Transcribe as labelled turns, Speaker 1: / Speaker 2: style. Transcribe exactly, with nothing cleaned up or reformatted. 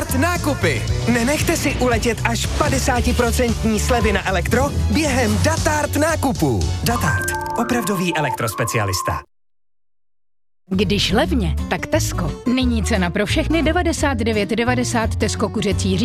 Speaker 1: Dart nákupy. Nenechte si uletět až padesát procent slevy na elektro během Datart nákupů. Datart. Opravdový elektrospecialista.
Speaker 2: Když levně, tak Tesco. Nyní cena pro všechny devadesát devět devadesát Tesco kuřecí řízek.